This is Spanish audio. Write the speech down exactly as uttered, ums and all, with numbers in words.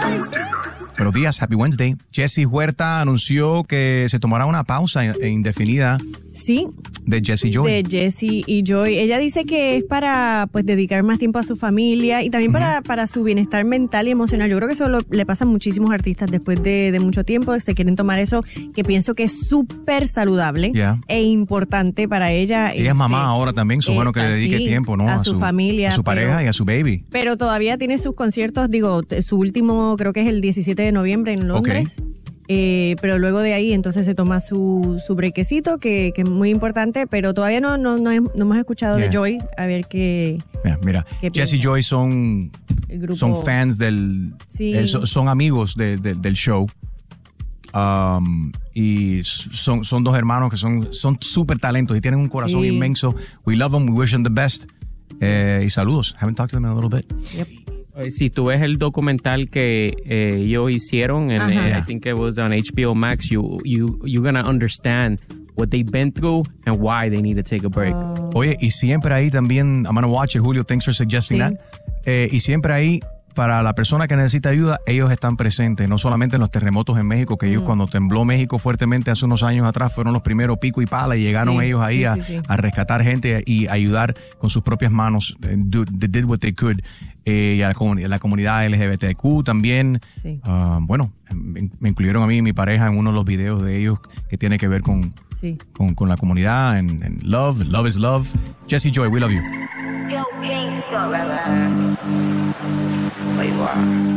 Buenos días, Happy Wednesday. Jessie Huerta anunció que se tomará una pausa indefinida. Sí. De Jessie Joy. De Jessie y Joy. Ella dice que es para pues dedicar más tiempo a su familia y también uh-huh. para, para su bienestar mental y emocional. Yo creo que eso lo, le pasa a muchísimos artistas después de, de mucho tiempo. Se quieren tomar eso, que pienso que es súper saludable yeah. e importante para ella. Ella este, es mamá ahora también, es bueno que le dedique sí, tiempo, ¿no? A, a su, su familia. A su pareja pero, y a su baby. Pero todavía tiene sus conciertos, digo, su último creo que es el diecisiete de noviembre en Londres. Okay. Eh, pero luego de ahí entonces se toma su, su brequecito que, que es muy importante, pero todavía no, no, no, no hemos escuchado yeah. de Joy, a ver qué yeah, mira, qué Jessie y Joy son, son fans del sí. eh, son, son amigos de, de, del show um, y son, son dos hermanos que son son súper talentos y tienen un corazón sí. inmenso. We love them, we wish them the best. Eh, y saludos, haven't talked to them in a little bit. Yep. Si tú ves el documental que eh, ellos hicieron, en, uh-huh. I think it was on H B O Max, you, you, you're gonna understand what they've been through and why they need to take a break. Oh. Oye, y siempre ahí también, I'm gonna watch it, Julio, thanks for suggesting sí. that. Eh, y siempre ahí, para la persona que necesita ayuda, ellos están presentes, no solamente en los terremotos en México, que ellos mm. cuando tembló México fuertemente hace unos años atrás, fueron los primeros pico y pala y llegaron sí, ellos ahí sí, a, sí, sí. a rescatar gente y ayudar con sus propias manos. They did what they could. Eh, y a la, comun- la comunidad L G B T Q también. Sí. Uh, bueno, me, me incluyeron a mí y mi pareja en uno de los videos de ellos que tiene que ver con, sí. con, con la comunidad, en, en love, love is love. Jessie Joy, we love you. Yo, Kingston. Where you are.